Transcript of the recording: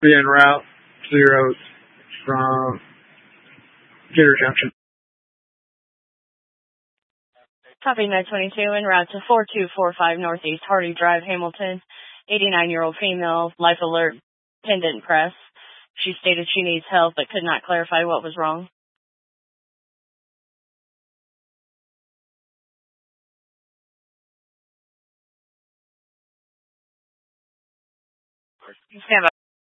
Be en route 0 from Gator Junction. Copy 922 en route to 4245 Northeast Hardy Drive, Hamilton. 89-year-old female, life alert, pendant press. She stated she needs help but could not clarify what was wrong. Stand by.